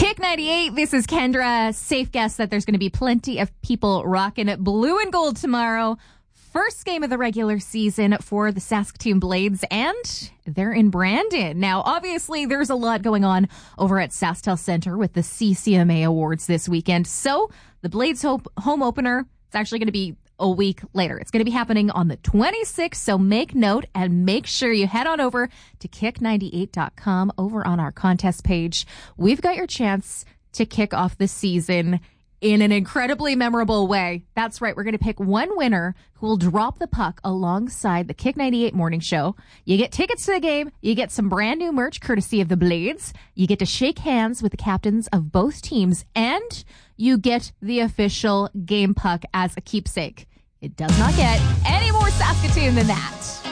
Kick 98, this is Kendra. Safe guess that there's going to be plenty of people rocking it blue and gold tomorrow. First game of the regular season for the Saskatoon Blades, and they're in Brandon. Now, obviously, there's a lot going on over at SaskTel Center with the CCMA Awards this weekend. So the Blades home opener, it's actually going to be a week later. It's going to be happening on the 26th, so make note and make sure you head on over to kick98.com over on our contest page. We've got your chance to kick off the season in an incredibly memorable way. That's right. We're going to pick one winner who will drop the puck alongside the Kick 98 morning show. You get tickets to the game. You get some brand new merch courtesy of the Blades. You get to shake hands with the captains of both teams, and you get the official game puck as a keepsake. It does not get any more Saskatoon than that.